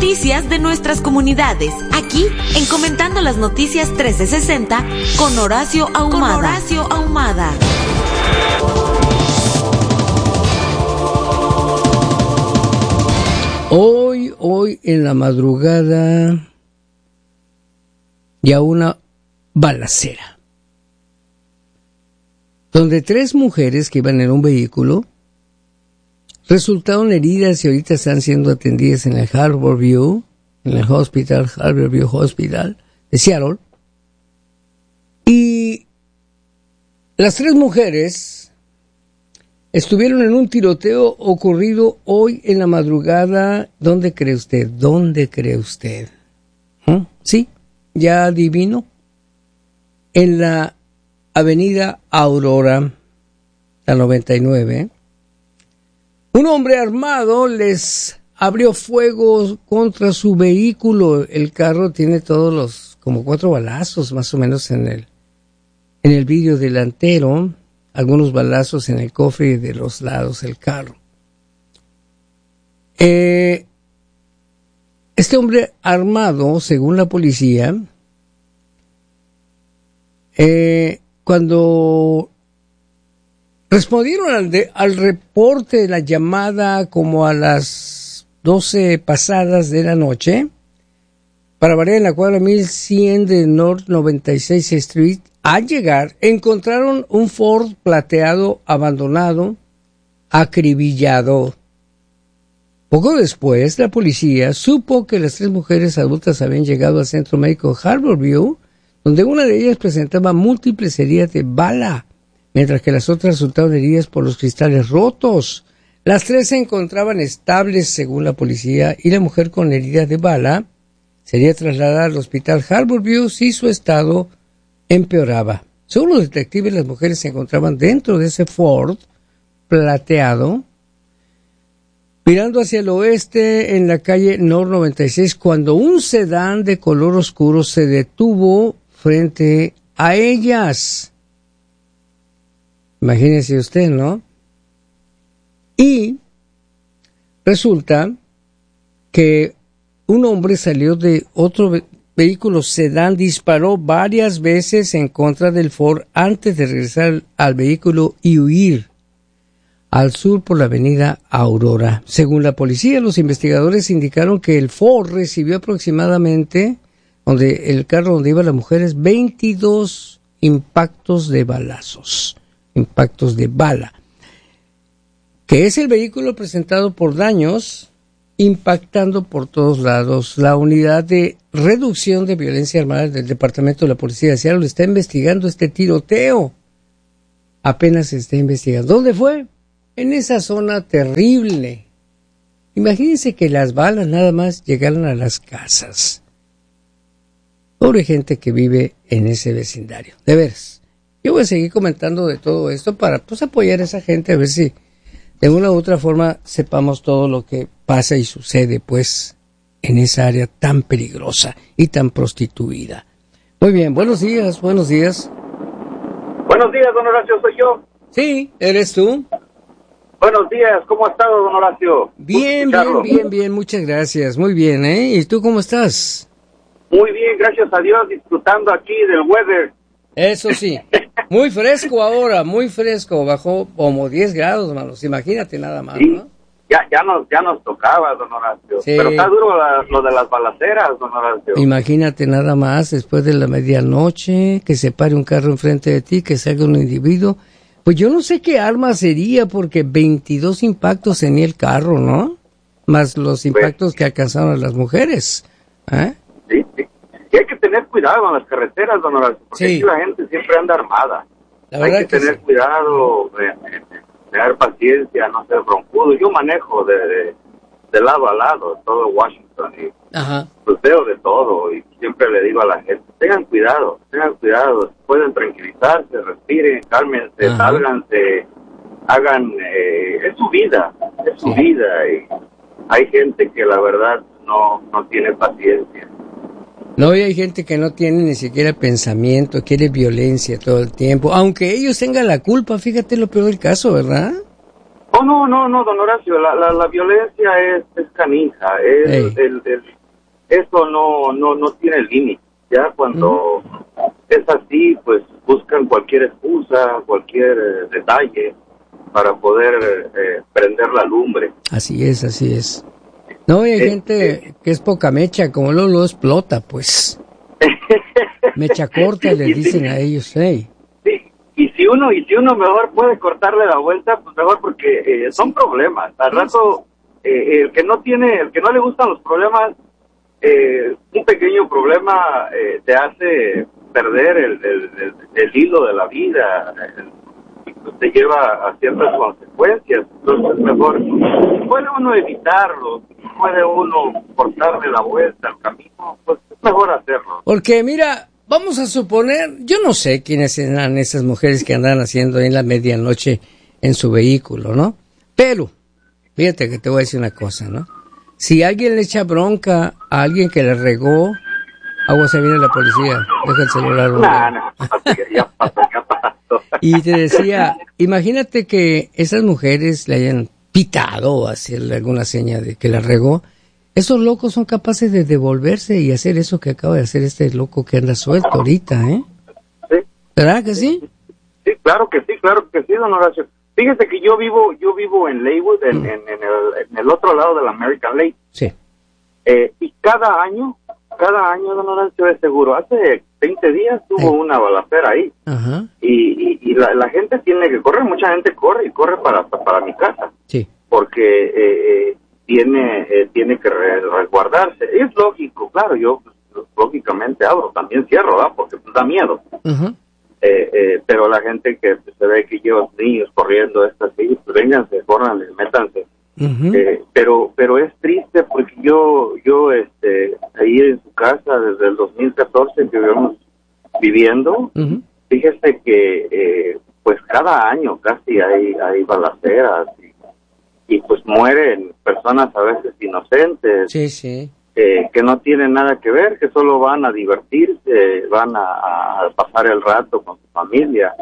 noticias de nuestras comunidades, aquí en Comentando las Noticias 1360 con Horacio Ahumada. Hoy en la madrugada ya una balacera, donde 3 mujeres que iban en un vehículo resultaron heridas y ahorita están siendo atendidas en el Harborview Hospital de Seattle. Y las 3 mujeres estuvieron en un tiroteo ocurrido hoy en la madrugada. ¿Dónde cree usted? Sí, ya adivino. En la avenida Aurora, la 99. Un hombre armado les abrió fuego contra su vehículo. El carro tiene como 4 balazos más o menos en el vidrio delantero, algunos balazos en el cofre de los lados del carro. Este hombre armado, según la policía, cuando respondieron al reporte de la llamada como a las 12 pasadas de la noche, para variar en la cuadra 1100 de North 96 Street, al llegar encontraron un Ford plateado abandonado, acribillado. Poco después, la policía supo que las 3 mujeres adultas habían llegado al centro médico Harborview, donde una de ellas presentaba múltiples heridas de bala, mientras que las otras resultaron heridas por los cristales rotos. Las 3 se encontraban estables, según la policía, y la mujer con heridas de bala sería trasladada al hospital Harborview si su estado empeoraba. Según los detectives, las mujeres se encontraban dentro de ese Ford plateado, mirando hacia el oeste en la calle North 96, cuando un sedán de color oscuro se detuvo frente a ellas. Imagínese usted, ¿no? Y resulta que un hombre salió de otro vehículo sedán, disparó varias veces en contra del Ford antes de regresar al vehículo y huir al sur por la avenida Aurora. Según la policía, los investigadores indicaron que el Ford recibió aproximadamente, el carro donde iban las mujeres, 22 impactos de balazos. Impactos de bala, que es el vehículo presentado por daños impactando por todos lados. La unidad de reducción de violencia armada del Departamento de la Policía de Seattle está investigando este tiroteo. Apenas se está investigando. ¿Dónde fue? En esa zona terrible. Imagínense que las balas nada más llegaran a las casas. Pobre gente que vive en ese vecindario. De veras. Yo voy a seguir comentando de todo esto para apoyar a esa gente, a ver si de una u otra forma sepamos todo lo que pasa y sucede en esa área tan peligrosa y tan prostituida. Muy bien, buenos días. Buenos días, don Horacio, ¿soy yo? Sí, ¿eres tú? Buenos días, ¿cómo ha estado, don Horacio? Bien, muchas gracias, muy bien, ¿eh? ¿Y tú cómo estás? Muy bien, gracias a Dios, disfrutando aquí del weather. Eso sí, muy fresco ahora, muy fresco, bajó como 10 grados, hermanos, imagínate nada más, sí, ¿no? Ya nos tocaba, don Horacio, sí. Pero está duro lo de las balaceras, don Horacio. Imagínate nada más, después de la medianoche, que se pare un carro enfrente de ti, que salga un individuo, pues yo no sé qué arma sería, porque 22 impactos tenía el carro, ¿no? Más los impactos que alcanzaron a las mujeres, ¿eh? Sí. Y hay que tener cuidado en las carreteras, don Horacio, porque aquí la gente siempre anda armada. Hay que tener cuidado, tener paciencia, no ser broncudo. Yo manejo de lado a lado, todo Washington, y pues veo de todo, y siempre le digo a la gente, tengan cuidado, pueden tranquilizarse, respiren, cálmense, sálganse, hagan, es su vida, y hay gente que la verdad no tiene paciencia. No, y hay gente que no tiene ni siquiera pensamiento, quiere violencia todo el tiempo, aunque ellos tengan la culpa. Fíjate lo peor del caso, ¿verdad? Oh, no, don Horacio, la violencia es canija, eso no tiene límite. Ya cuando es así, pues buscan cualquier excusa, cualquier detalle para poder prender la lumbre. Así es. No, hay gente que es poca mecha, como lo explota, pues. Mecha corta, le dicen a ellos, hey. Sí, y si uno mejor puede cortarle la vuelta, pues mejor, porque son problemas. Al rato, el que no le gustan los problemas, un pequeño problema te hace perder el hilo de la vida, y pues te lleva a ciertas consecuencias. Entonces mejor puede uno evitarlo, puede uno cortarle la vuelta al camino, pues es mejor hacerlo. Porque mira, vamos a suponer, yo no sé quiénes eran esas mujeres que andan haciendo en la medianoche en su vehículo, ¿no? Pero fíjate que te voy a decir una cosa, ¿no? Si alguien le echa bronca a alguien que le regó, agua, se viene la policía, deja el celular. Ya pasó. Y te decía, imagínate que esas mujeres le hayan pitado o hacerle alguna seña de que la regó. Esos locos son capaces de devolverse y hacer eso que acaba de hacer este loco que anda suelto ahorita, ¿eh? Sí. ¿Verdad que sí? Sí, claro que sí, don Horacio. Fíjese que yo vivo en Leywood, en el otro lado del American Lake. Sí. Y cada año, don Horacio, es seguro. Hace 20 días hubo una balacera ahí. Ajá. Y la gente tiene que correr, mucha gente corre para mi casa. Sí. Porque tiene que resguardarse. Es lógico, claro, yo lógicamente abro, también cierro, ¿verdad? Porque da miedo. Uh-huh. Pero la gente que se ve que lleva niños corriendo, pues vénganse, córranle, métanse. Uh-huh. Pero es triste porque yo ahí en su casa desde el 2014 que vivimos viviendo, uh-huh. Fíjese que pues cada año casi hay balaceras y pues mueren personas a veces inocentes. Sí, sí. Que no tienen nada que ver, que solo van a divertirse, van a pasar el rato con su familia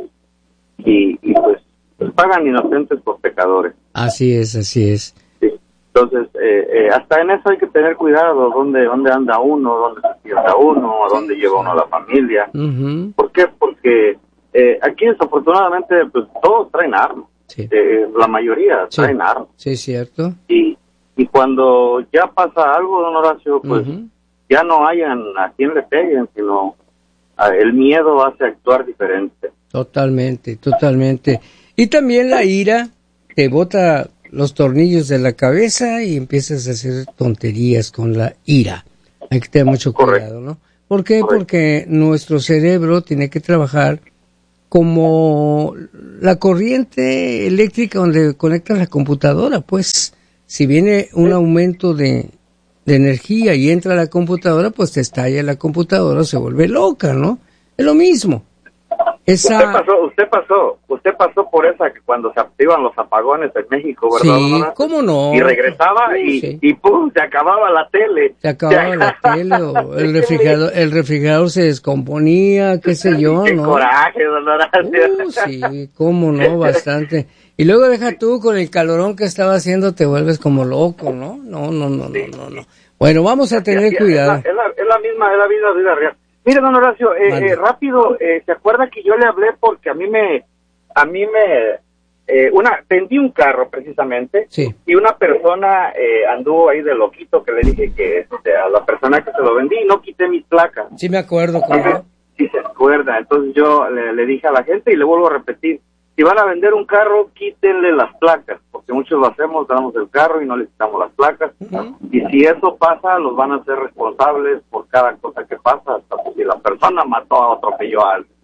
y pues pagan inocentes por pecadores. Así es. Sí. Entonces, hasta en eso hay que tener cuidado, dónde anda uno, dónde se sienta uno, a dónde lleva uno a la familia. Uh-huh. ¿Por qué? Porque aquí desafortunadamente pues todos traen armas. Sí. La mayoría traen armas. Sí, cierto. Y cuando ya pasa algo, don Horacio, pues uh-huh. Ya no hayan a quien le peguen, sino el miedo hace actuar diferente. Totalmente. Y también la ira te bota los tornillos de la cabeza y empiezas a hacer tonterías con la ira. Hay que tener mucho cuidado, ¿no? ¿Por qué? Correcto. Porque nuestro cerebro tiene que trabajar como la corriente eléctrica donde conectas la computadora, pues. Si viene un aumento de energía y entra a la computadora, pues te estalla la computadora, se vuelve loca, ¿no? Es lo mismo. Usted pasó por esa que cuando se activan los apagones en México, ¿verdad? Sí, ¿cómo no? Y regresaba y ¡pum! Se acababa la tele. Se acababa la tele o el refrigerador se descomponía, qué sé yo, qué ¿no? Qué coraje, don Horacio. Sí, cómo no, bastante. Y luego deja tú con el calorón que estaba haciendo, te vuelves como loco, ¿no? No. Bueno, vamos a tener cuidado. Es la vida real. Mire, don Horacio, rápido, ¿se acuerda que yo le hablé porque a mí me vendí un carro precisamente, sí. Y una persona anduvo ahí de loquito que le dije que a la persona que se lo vendí no quité mis placas. Sí, me acuerdo. ¿Cómo? Sí, se acuerda. Entonces yo le dije a la gente y le vuelvo a repetir, si van a vender un carro, quítenle las placas, porque muchos lo hacemos, damos el carro y no le quitamos las placas. Uh-huh. Y si eso pasa, los van a hacer responsables por cada cosa que pasa, hasta si la persona mató o atropelló a alguien.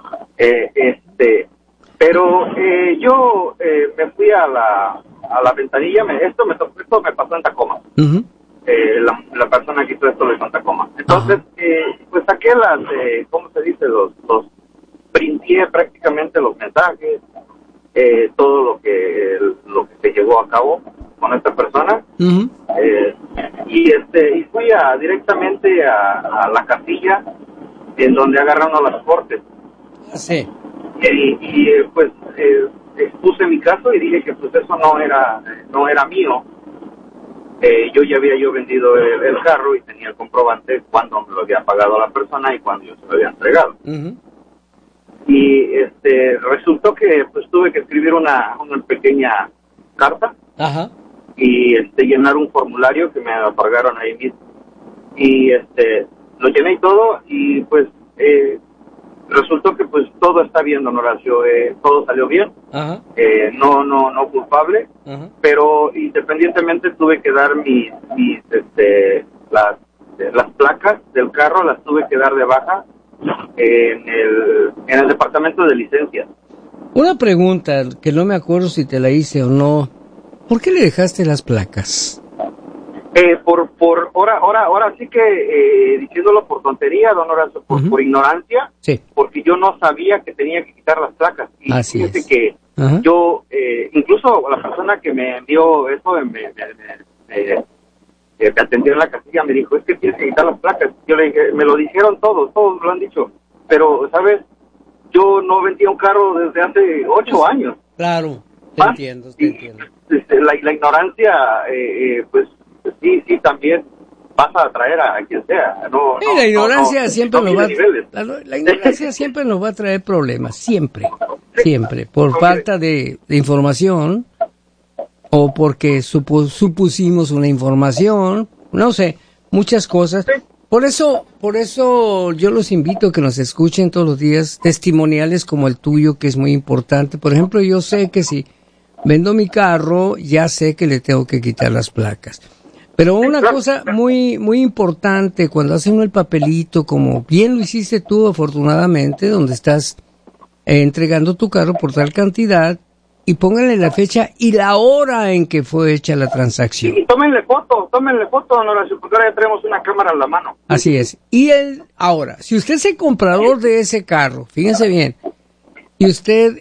Pero yo me fui a la ventanilla, esto me pasó en Tacoma. Uh-huh. La persona que hizo esto lo hizo en Tacoma. Entonces, uh-huh. Pues saqué ¿cómo se dice? Los printé prácticamente los mensajes, todo lo que se llevó a cabo con esta persona. Uh-huh. Y fui directamente a la casilla en donde agarraron a las cortes. Sí. Pues expuse mi caso y dije que pues eso no era mío. Yo ya había vendido el carro y tenía el comprobante cuando me lo había pagado la persona y cuando yo se lo había entregado. Uh-huh. Y resultó que pues tuve que escribir una pequeña carta. Ajá. Y llenar un formulario que me pagaron ahí mismo. Y lo llené y todo, y pues resultó que pues todo está bien, don Horacio, todo salió bien. Ajá. No culpable. Ajá. Pero independientemente tuve que dar las placas del carro, las tuve que dar de baja en el departamento de licencias. Una pregunta que no me acuerdo si te la hice o no. ¿Por qué le dejaste las placas? Ahora sí que diciéndolo por tontería, don Horacio, por ignorancia, sí. Porque yo no sabía que tenía que quitar las placas. Y así fíjese es. Que yo, incluso la persona que me envió eso, me atendió en la casilla, me dijo, es que tienes que quitar las placas. Yo le dije, me lo dijeron todos me lo han dicho, pero, ¿sabes? Yo no vendía un carro desde hace 8 años. Claro, te entiendo. La ignorancia, pues, sí, también pasa a traer a quien sea. La ignorancia siempre nos va la ignorancia siempre nos va a traer problemas, siempre, por falta de información o porque supusimos una información, no sé, muchas cosas. Por eso yo los invito a que nos escuchen todos los días testimoniales como el tuyo, que es muy importante. Por ejemplo, yo sé que si vendo mi carro, ya sé que le tengo que quitar las placas. Pero una cosa muy muy importante, cuando hace uno el papelito, como bien lo hiciste tú afortunadamente, donde estás entregando tu carro por tal cantidad, y pónganle la fecha y la hora en que fue hecha la transacción. Y tómenle foto, don Horacio, porque ahora ya tenemos una cámara en la mano. Así es. Y ahora, si usted es el comprador de ese carro, fíjense bien, y usted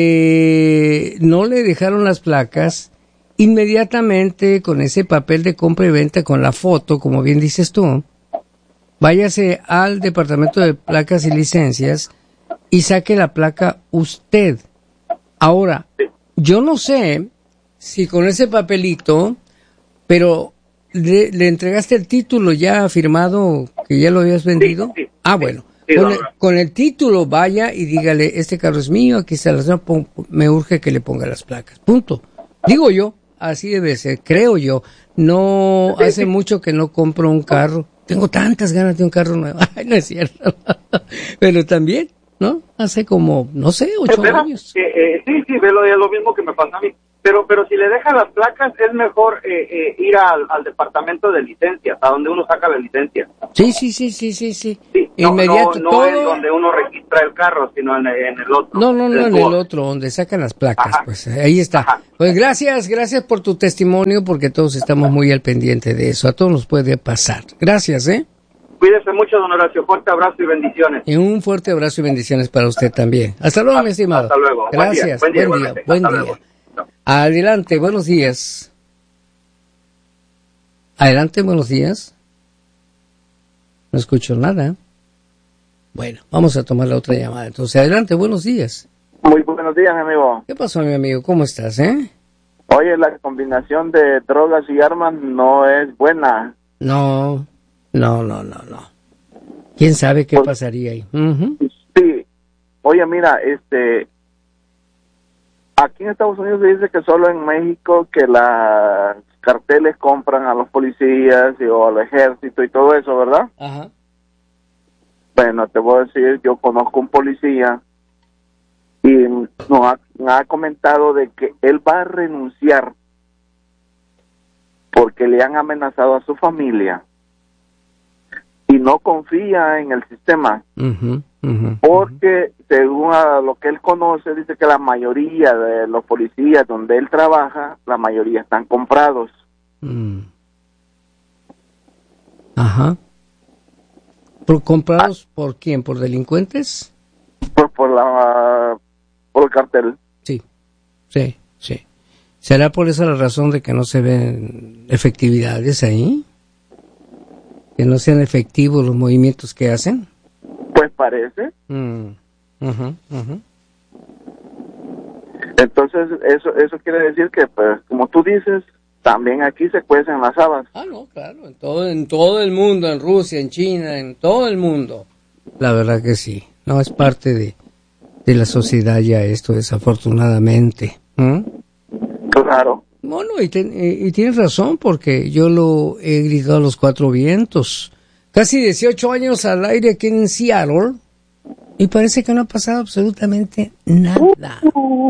no le dejaron las placas, inmediatamente con ese papel de compra y venta, con la foto, como bien dices tú, váyase al departamento de placas y licencias y saque la placa usted. Ahora, yo no sé si con ese papelito, pero le entregaste el título ya firmado, que ya lo habías vendido. Sí. Ah, bueno. Con el título vaya y dígale, este carro es mío, aquí está la zona, me urge que le ponga las placas. Punto. Digo yo, así debe ser, creo yo. No hace mucho que no compro un carro. Tengo tantas ganas de un carro nuevo. Ay, no es cierto. Pero también, ¿no? Hace como, no sé, 8 años. Sí, es lo mismo que me pasa a mí. Pero si le dejan las placas, es mejor ir al departamento de licencias, a donde uno saca la licencia. Sí. Inmediato, no es donde uno registra el carro, sino en el otro. No, en el otro, donde sacan las placas. Ajá. Pues ahí está. Ajá. Pues gracias por tu testimonio, porque todos estamos muy al pendiente de eso. A todos nos puede pasar. Gracias, Cuídese mucho, don Horacio. Fuerte abrazo y bendiciones. Y un fuerte abrazo y bendiciones para usted también. Hasta luego, mi estimado. Hasta luego. Gracias. Buen día. Adelante, buenos días. Adelante, buenos días. No escucho nada. Bueno, vamos a tomar la otra llamada. Entonces, adelante, buenos días. Muy buenos días, amigo. ¿Qué pasó, mi amigo? ¿Cómo estás, Oye, la combinación de drogas y armas no es buena. No. ¿Quién sabe qué pasaría ahí? Uh-huh. Sí. Oye, mira, aquí en Estados Unidos se dice que solo en México que las carteles compran a los policías o al ejército y todo eso, ¿verdad? Ajá. Bueno, te voy a decir, yo conozco un policía y nos ha comentado de que él va a renunciar porque le han amenazado a su familia y no confía en el sistema. Porque según a lo que él conoce, dice que la mayoría de los policías donde él trabaja, la mayoría están comprados. Ajá. ¿Comprados por quién? ¿Por delincuentes? Por el cartel. Sí. ¿Será por esa la razón de que no se ven efectividades ahí? ¿Que no sean efectivos los movimientos que hacen? Pues parece. Entonces, eso quiere decir que, pues, como tú dices, también aquí se cuecen las habas. No, claro, en todo el mundo, en Rusia, en China, en todo el mundo. La verdad que sí. No, es parte de la sociedad ya esto, desafortunadamente. Claro. Bueno, y tienes razón, porque yo lo he gritado a los cuatro vientos. Casi 18 años al aire aquí en Seattle, y parece que no ha pasado absolutamente nada.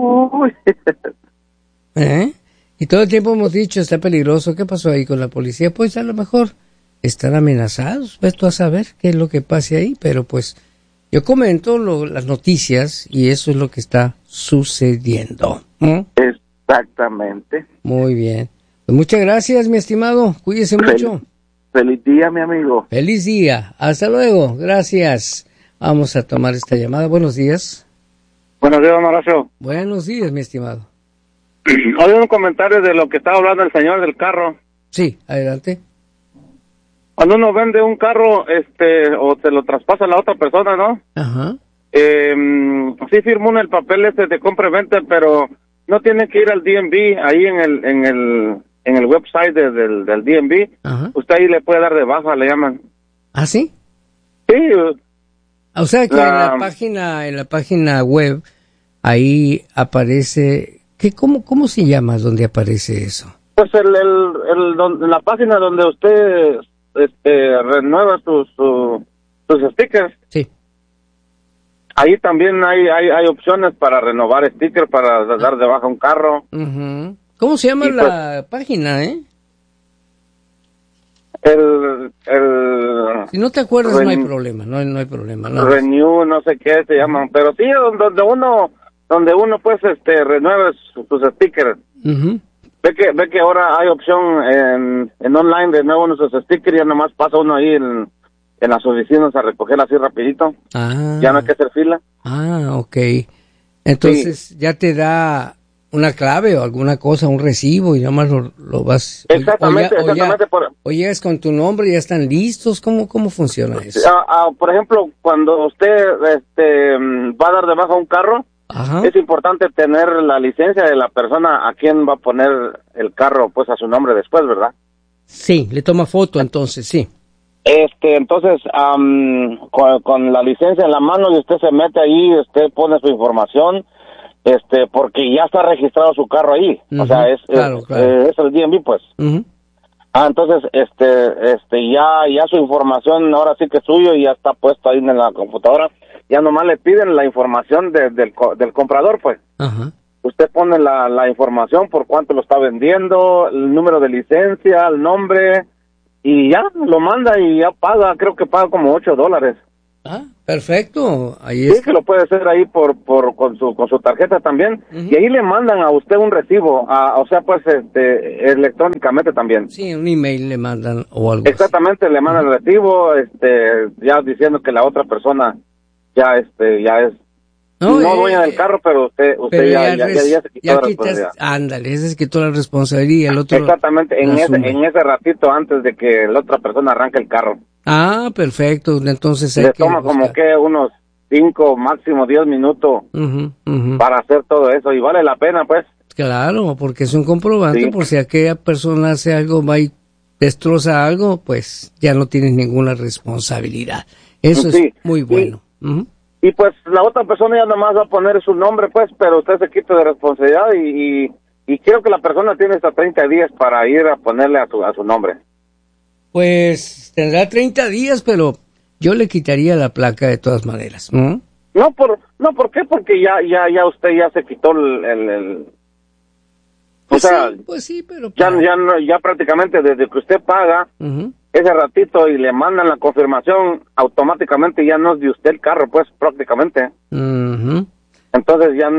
Y todo el tiempo hemos dicho, está peligroso. ¿Qué pasó ahí con la policía? Pues a lo mejor están amenazados. Ves tú a saber qué es lo que pase ahí, pero pues yo comento las noticias y eso es lo que está sucediendo. Exactamente. Muy bien. Pues muchas gracias, mi estimado. Cuídese mucho. Feliz día, mi amigo. Feliz día. Hasta luego. Gracias. Vamos a tomar esta llamada. Buenos días. Buenos días, don Horacio. Buenos días, mi estimado. Oye, un comentario de lo que estaba hablando el señor del carro. Sí, adelante. Cuando uno vende un carro, o se lo traspasa a la otra persona, ¿no? Ajá. Sí firmó uno el papel de compra-venta, pero no tiene que ir al DMV, ahí en el website del DMV. Ajá. Usted ahí le puede dar de baja, le llaman. ¿Ah, sí? Sí. O sea que en la página web, ahí aparece, ¿cómo se llama donde aparece eso? Pues la página donde usted renueva sus stickers. Sí. Ahí también hay opciones para renovar stickers, para dar de baja un carro. Uh-huh. ¿Cómo se llama la página, Si no te acuerdas, no hay problema, no hay problema. No. Renew, no sé qué se llaman, pero sí, donde uno pues renueve sus stickers. Uh-huh. Ve que ahora hay opción en online de nuevo sus stickers, ya nomás pasa uno ahí en las oficinas a recoger así rapidito. Ya no hay que hacer fila. Ok. Entonces sí, ya te da una clave o alguna cosa, un recibo, y nomás lo vas... Exactamente. O llegas con tu nombre y ya están listos. ¿Cómo funciona eso? Por ejemplo, cuando usted va a dar de baja un carro, ajá, es importante tener la licencia de la persona a quien va a poner el carro, pues a su nombre después, ¿verdad? Sí, le toma foto entonces, sí. Entonces, con la licencia en la mano, y usted se mete ahí, usted pone su información, porque ya está registrado su carro ahí. Uh-huh. O sea, es el DMV, pues. Uh-huh. Entonces, ya su información ahora sí que es suyo y ya está puesto ahí en la computadora. Ya nomás le piden la información del comprador, pues. Uh-huh. Usted pone la información, por cuánto lo está vendiendo, el número de licencia, el nombre, y ya lo manda y ya paga, creo que paga como $8. Perfecto. Ahí sí, que lo puede hacer ahí con su tarjeta también. Uh-huh. Y ahí le mandan a usted un recibo, o sea, pues electrónicamente también. Sí, un email le mandan o algo. Exactamente, así le mandan el recibo, ya diciendo que la otra persona ya es dueña del carro, pero usted ya se quitó la responsabilidad. Ándale, ese se quitó la responsabilidad, el otro. Exactamente, en ese ratito antes de que la otra persona arranque el carro. Perfecto, entonces le toma como que unos 5, máximo 10 minutos para hacer todo eso, y vale la pena, pues. Claro, porque es un comprobante, por si aquella persona hace algo, va y destroza algo, pues ya no tienes ninguna responsabilidad. Eso es muy bueno. Y pues la otra persona ya nomás va a poner su nombre, pues, pero usted se quita de responsabilidad y creo que la persona tiene hasta 30 días para ir a ponerle a su nombre. Pues tendrá 30 días, pero yo le quitaría la placa de todas maneras. No, ¿por qué? Porque ya usted ya se quitó el pues sí, pero ya prácticamente desde que usted paga ese ratito y le mandan la confirmación, automáticamente ya no es de usted el carro, pues prácticamente. Entonces ya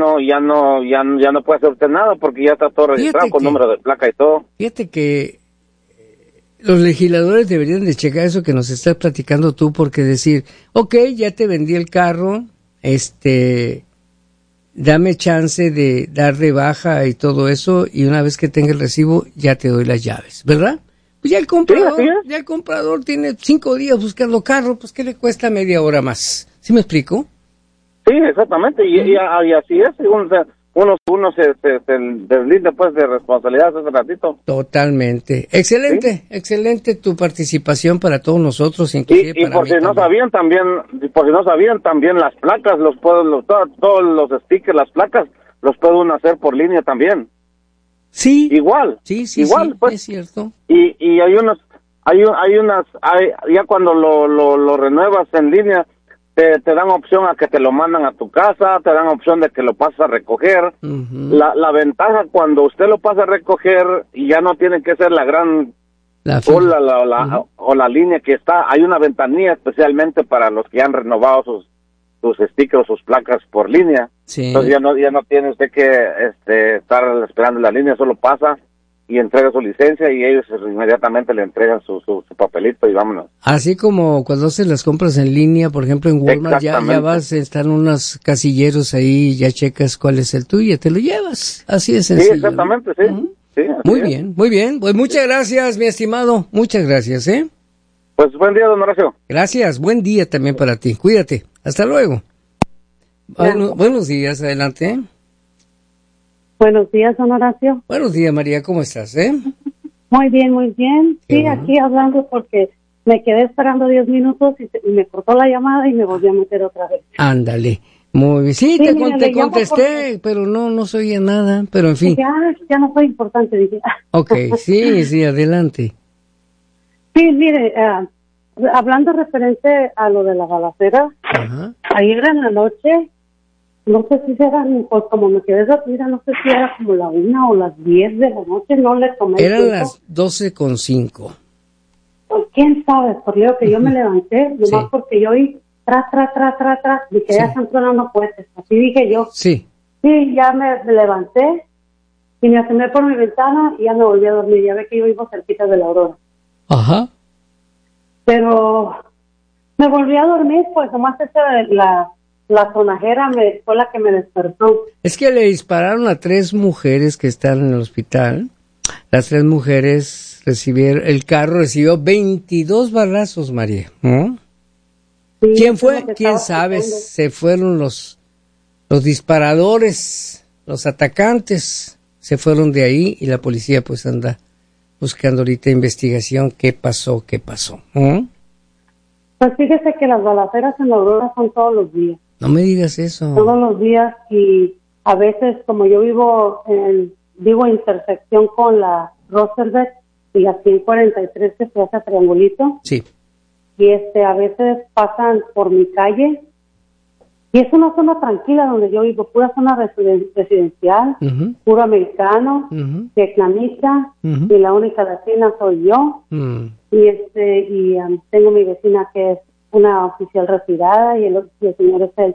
no puede hacer usted nada porque ya está todo registrado con número de placa y todo. Fíjate que los legisladores deberían de checar eso que nos estás platicando tú, porque decir, ya te vendí el carro, dame chance de dar de baja y todo eso, y una vez que tenga el recibo ya te doy las llaves, ¿verdad? Pues ya el comprador tiene 5 días buscando carro, pues ¿qué le cuesta media hora más? ¿Sí me explico? Sí, exactamente, y así es, uno se deslinda pues de responsabilidad hace ratito. Totalmente. Excelente, ¿sí? Excelente tu participación para todos nosotros, inclusive y para por mí si no sabían también las placas, todos los stickers, las placas, los puede uno hacer por línea también. Sí. Igual. Sí, igual, sí, pues. es cierto. Y ya cuando lo renuevas en línea, te dan opción a que te lo mandan a tu casa, te dan opción de que lo pases a recoger. Uh-huh. La ventaja cuando usted lo pasa a recoger, y ya no tiene que ser la gran uh-huh. o la línea que está, hay una ventanilla especialmente para los que han renovado sus stickers, sus placas por línea. Sí. Entonces ya no tiene usted que estar esperando la línea, solo pasa y entrega su licencia y ellos inmediatamente le entregan su papelito y vámonos. Así como cuando haces las compras en línea, por ejemplo en Walmart, ya vas, están unos casilleros ahí, ya checas cuál es el tuyo, te lo llevas. Así es sencillo. Sí, exactamente, ¿no? Sí. Uh-huh. Sí, muy bien. Pues muchas gracias, mi estimado. Muchas gracias, ¿eh? Pues buen día, don Horacio. Gracias, buen día también para ti. Cuídate. Hasta luego. Buenos días, adelante. Buenos días, don Horacio. Buenos días, María, ¿cómo estás, Muy bien, muy bien. Sí, bueno. Aquí hablando porque me quedé esperando 10 minutos y me cortó la llamada y me volví a meter otra vez. Ándale. Muy bien. Sí, te contesté, pero no se oía nada, pero en fin. Ya no fue importante, dije. Ok, sí, adelante. Sí, mire, hablando referente a lo de la balacera, Ajá. ayer en la noche, no sé si eran, pues como me quedé dormida, no sé si era como la 1 o las 10 de la noche, no le tomé Eran tiempo. las 12:05. Pues quién sabe, por lo que yo me levanté, nomás porque yo oí tras, dije, ya están tronando cohetes, así dije yo. Sí. Sí, ya me levanté y me asomé por mi ventana y ya me volví a dormir, ya ve que yo vivo cerquita de la Aurora. Ajá. Pero me volví a dormir, pues nomás la sonajera fue la que me despertó. Es que le dispararon a 3 mujeres que están en el hospital. Las 3 mujeres el carro recibió 22 balazos, María. ¿No? Sí, ¿Quién fue? ¿Quién sabe? Se fueron los disparadores, los atacantes, se fueron de ahí y la policía pues anda buscando ahorita investigación. ¿Qué pasó? Pues fíjese que las balaceras en la Aurora son todos los días. No me digas eso. Todos los días, y a veces, como yo vivo en intersección con la Roosevelt y la 143 que se hace triangulito. Sí. Y a veces pasan por mi calle. Y es una zona tranquila donde yo vivo, pura zona residencial, uh-huh. puro americano, uh-huh. vietnamita, uh-huh. y la única latina soy yo. Uh-huh. Y tengo mi vecina que es una oficial retirada, y el señor es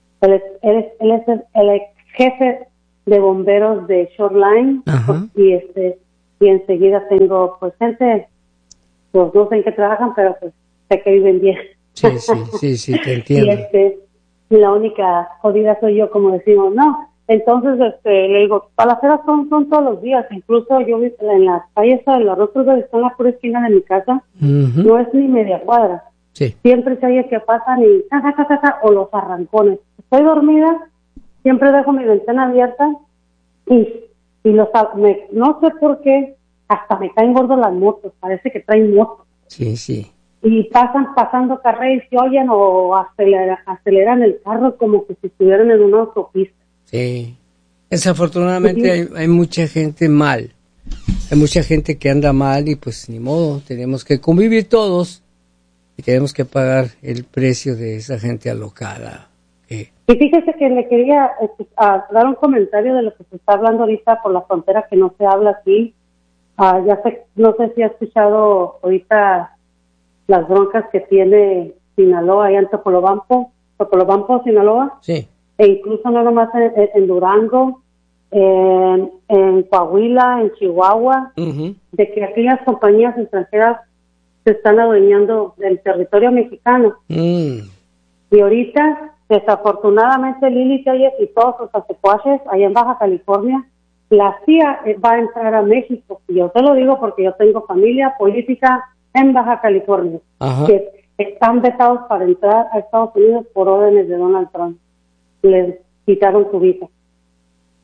el jefe de bomberos de Shoreline. Uh-huh. Y enseguida tengo pues gente, pues no sé en qué trabajan, pero pues sé que viven bien. Sí, te entiendo. Y la única jodida soy yo, como decimos, ¿no? Entonces, le digo, balaceras son todos los días. Incluso yo en las calles de la Roosevelt, está en la pura esquina de mi casa, uh-huh. no es ni media cuadra. Sí. Siempre se oye que pasan y o los arrancones. Estoy dormida, siempre dejo mi ventana abierta y no sé por qué, hasta me caen gordos las motos, parece que traen motos. Sí. Y pasando carreras y oyen o aceleran el carro como que si estuvieran en una autopista. Sí. Desafortunadamente hay mucha gente mal. Hay mucha gente que anda mal y pues ni modo, tenemos que convivir todos y tenemos que pagar el precio de esa gente alocada. Y fíjese que le quería dar un comentario de lo que se está hablando ahorita por la frontera, que no se habla aquí. No sé si ha escuchado ahorita las broncas que tiene Sinaloa, allá en Topolobampo, Sinaloa. Sí. E incluso no nomás en Durango, en Coahuila, en Chihuahua, uh-huh. de que aquellas compañías extranjeras se están adueñando del territorio mexicano. Y ahorita, desafortunadamente, Lili Telles y todos sus secuaces allá en Baja California, la CIA va a entrar a México. Y yo te lo digo porque yo tengo familia política en Baja California, ajá. que están vetados para entrar a Estados Unidos por órdenes de Donald Trump. Les quitaron su visa.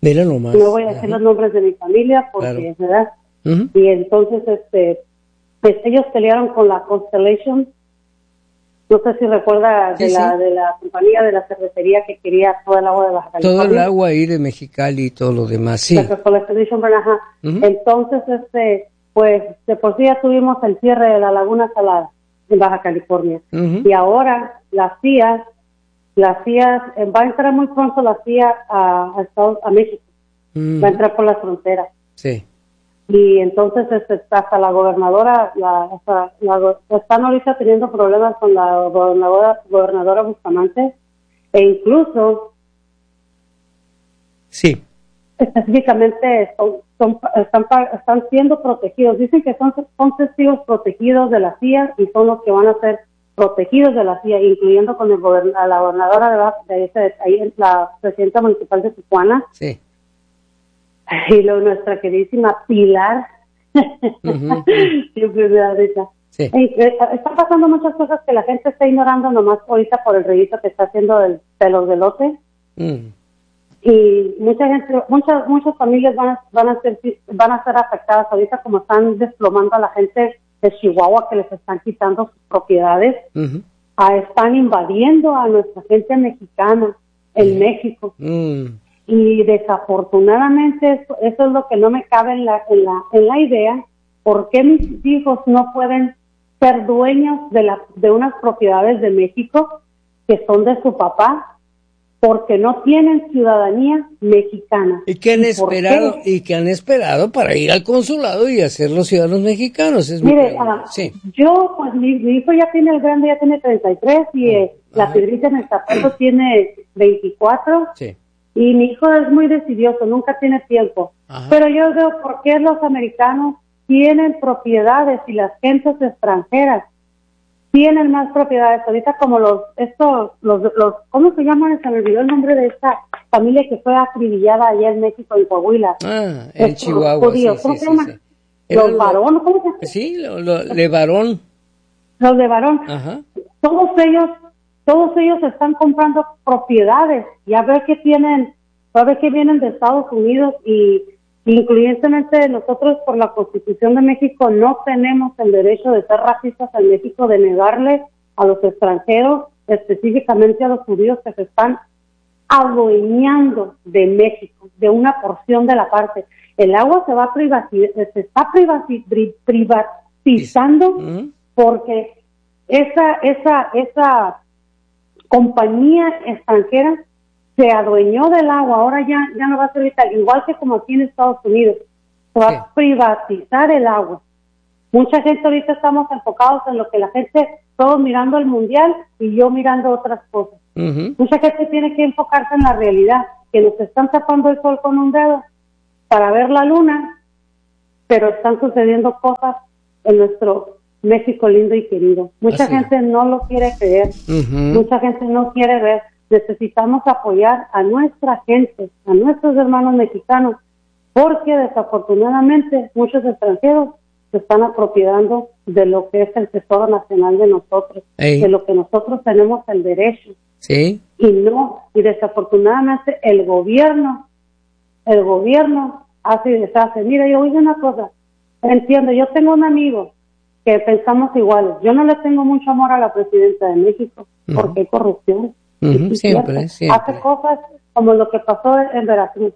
Mira nomás. No voy a decir los nombres de mi familia porque, ¿verdad? Y entonces, pues ellos pelearon con la Constellation. No sé si recuerda de la compañía de la cervecería que quería todo el agua de Baja California. Todo el agua ahí de Mexicali y todo lo demás, sí. La Constellation, ajá. Entonces, pues de por sí ya tuvimos el cierre de la Laguna Salada en Baja California. Y ahora la CIA, va a entrar muy pronto la CIA a México. Va a entrar por las fronteras. Sí. Y entonces hasta la gobernadora, están ahorita teniendo problemas con la gobernadora Bustamante, e incluso sí, específicamente están siendo protegidos. Dicen que son testigos protegidos de la CIA y son los que van a ser protegidos de la CIA, incluyendo con la gobernadora ahí la presidenta municipal de Tijuana. Sí. Y nuestra queridísima Pilar, siempre me da risa. Sí. Están pasando muchas cosas que la gente está ignorando nomás ahorita por el reguito que está haciendo de los delotes. Y muchas familias van a ser afectadas ahorita, como están desplomando a la gente de Chihuahua, que les están quitando sus propiedades. Están invadiendo a nuestra gente mexicana en México. Y desafortunadamente eso es lo que no me cabe en la idea. ¿Por qué mis hijos no pueden ser dueños de unas propiedades de México que son de su papá? Porque no tienen ciudadanía mexicana. ¿Y qué han esperado para ir al consulado y hacerlos ciudadanos mexicanos? Mire, yo, pues mi hijo el grande ya tiene 33 y la Pedrita en el zapato tiene 24. Sí. Y mi hijo es muy decidioso, nunca tiene tiempo. Pero yo veo por qué los americanos tienen propiedades y las gentes extranjeras tienen más propiedades. Ahorita como los ¿cómo se llaman? Se me olvidó el nombre de esta familia que fue acribillada allá en México, en Coahuila. En Chihuahua, judíos. ¿Cómo se llaman? Los Barón, ¿cómo se llama? Sí, de Barón. Los de Barón. Todos ellos están comprando propiedades y a ver qué vienen de Estados Unidos, y incluyentemente nosotros por la Constitución de México no tenemos el derecho de ser racistas en México, de negarle a los extranjeros, específicamente a los judíos que se están adueñando de México, de una porción de la parte. El agua se está privatizando porque esa compañía extranjera se adueñó del agua. Ahora ya no va a ser vital, igual que como aquí en Estados Unidos se va a privatizar el agua. Mucha gente ahorita estamos enfocados en lo que la gente, todos mirando el mundial y yo mirando otras cosas. Mucha gente tiene que enfocarse en la realidad, que nos están tapando el sol con un dedo para ver la luna, pero están sucediendo cosas en nuestro México lindo y querido. Mucha gente no lo quiere creer, mucha gente no quiere ver. Necesitamos apoyar a nuestra gente, a nuestros hermanos mexicanos, porque desafortunadamente muchos extranjeros se están apropiando de lo que es el tesoro nacional de nosotros, de lo que nosotros tenemos el derecho. Sí. Y desafortunadamente el gobierno hace y deshace. Mira, yo oigo una cosa, entiendo, yo tengo un amigo que pensamos iguales. Yo no le tengo mucho amor a la presidenta de México porque hay corrupción. Siempre. Hace cosas como lo que pasó en Veracruz,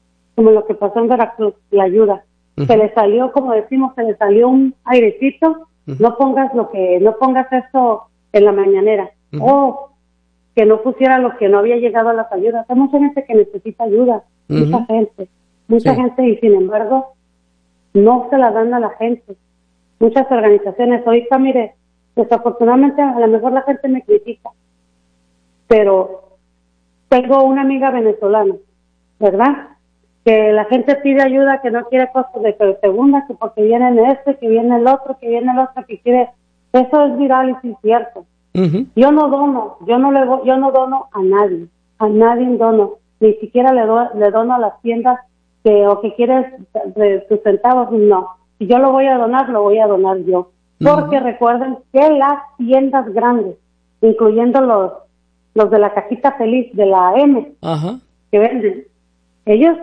la ayuda. Se le salió, como decimos, se le salió un airecito. No pongas esto en la mañanera. O que no pusiera lo que no había llegado a las ayudas. Hay mucha gente que necesita ayuda. Mucha gente, y sin embargo no se la dan a la gente. Muchas organizaciones, ahorita mire, desafortunadamente a lo mejor la gente me critica, pero tengo una amiga venezolana, ¿verdad? Que la gente pide ayuda, que no quiere cosas de que segunda, que porque viene que viene el otro, que quiere. Eso es viral y sí es cierto. Yo no dono a nadie dono, ni siquiera le dono a las tiendas que quieres de tus centavos, no. Si yo lo voy a donar yo. Porque recuerden que las tiendas grandes, incluyendo los de la cajita feliz, de la M, que venden, ellos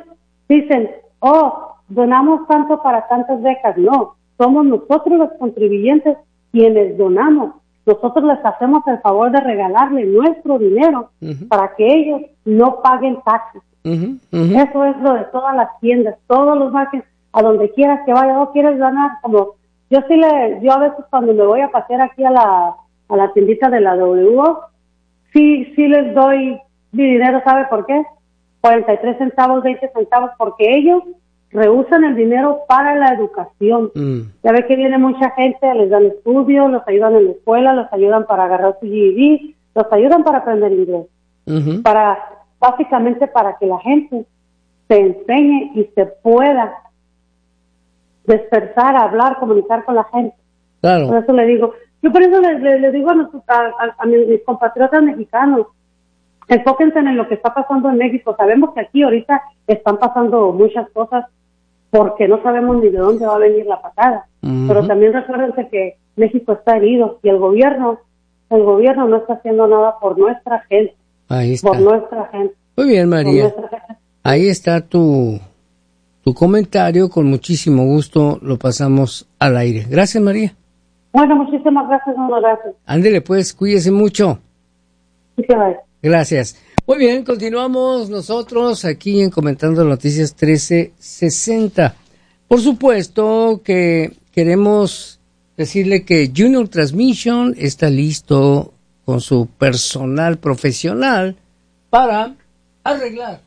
dicen, donamos tanto para tantas becas. No, somos nosotros los contribuyentes quienes donamos. Nosotros les hacemos el favor de regalarle nuestro dinero para que ellos no paguen taxes. Eso es lo de todas las tiendas, todos los markets, a donde quieras que vaya, quieres ganar, como yo a veces cuando me voy a pasear aquí a la tiendita de la WO, sí les doy mi dinero, ¿sabe por qué? 43 centavos, 20 centavos, porque ellos rehusan el dinero para la educación. Ya ve que viene mucha gente, les dan estudios, los ayudan en la escuela, los ayudan para agarrar su GED, los ayudan para aprender inglés. Básicamente para que la gente se enseñe y se pueda dispersar, hablar, comunicar con la gente. Claro. Por eso le digo, yo por eso le digo a mis compatriotas mexicanos, enfóquense en lo que está pasando en México. Sabemos que aquí ahorita están pasando muchas cosas porque no sabemos ni de dónde va a venir la patada. Pero también recuérdense que México está herido y el gobierno no está haciendo nada por nuestra gente. Ahí está. Por nuestra gente. Muy bien, María. Ahí está tu comentario. Con muchísimo gusto lo pasamos al aire. Gracias, María. Bueno, muchísimas gracias, gracias. Ándele pues, cuídese mucho. Sí, que vaya. Gracias. Muy bien, continuamos nosotros aquí en Comentando Noticias 1360. Por supuesto que queremos decirle que Junior Transmission está listo con su personal profesional para arreglar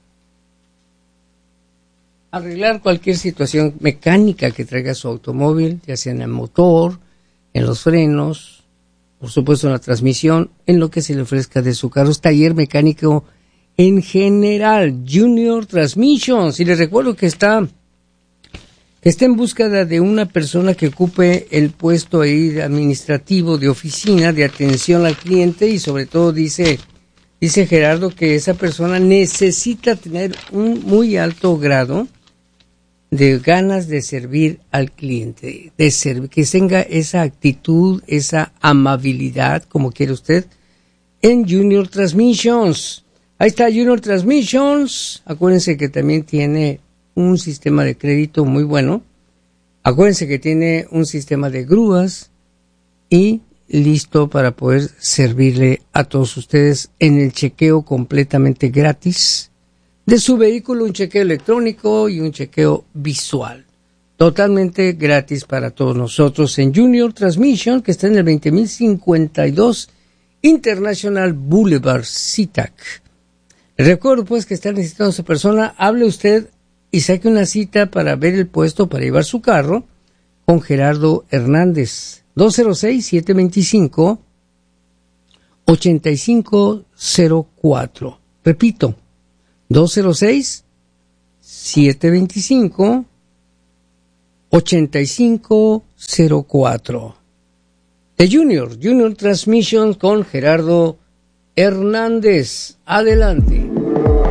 cualquier situación mecánica que traiga su automóvil, ya sea en el motor, en los frenos, por supuesto en la transmisión, en lo que se le ofrezca de su carro. Es taller mecánico en general, Junior Transmissions. Y les recuerdo que está en búsqueda de una persona que ocupe el puesto ahí administrativo de oficina, de atención al cliente, y sobre todo dice Gerardo que esa persona necesita tener un muy alto grado de ganas de servir al cliente, que tenga esa actitud, esa amabilidad, como quiere usted, en Junior Transmissions. Ahí está Junior Transmissions. Acuérdense que también tiene un sistema de crédito muy bueno. Acuérdense que tiene un sistema de grúas y listo para poder servirle a todos ustedes en el chequeo completamente gratis de su vehículo, un chequeo electrónico y un chequeo visual. Totalmente gratis para todos nosotros en Junior Transmission, que está en el 20.052 International Boulevard, SeaTac. Recuerdo pues que está necesitando a esa persona. Hable usted y saque una cita para ver el puesto para llevar su carro con Gerardo Hernández. 206-725-8504. Repito, 206-725-8504. De Junior Transmission con Gerardo Hernández. Adelante.